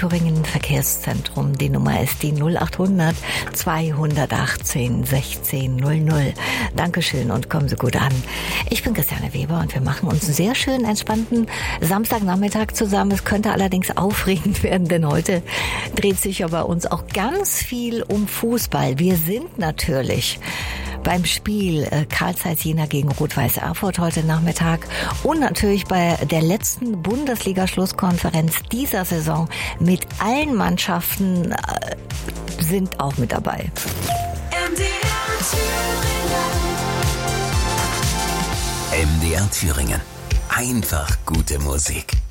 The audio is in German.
Thüringen Verkehrszentrum. Die Nummer ist die 0800 218 1600. Dankeschön und kommen Sie gut an. Ich bin Christiane Weber und wir machen uns einen sehr schönen, entspannten Samstagnachmittag zusammen. Es könnte allerdings aufregend werden, denn heute dreht sich ja bei uns auch ganz viel um Fußball. Wir sind natürlich beim Spiel Carl Zeiss Jena gegen Rot-Weiß Erfurt heute Nachmittag und natürlich bei der letzten Bundesliga-Schlusskonferenz dieser Saison mit allen Mannschaften sind auch mit dabei. MDR Thüringen. Einfach gute Musik.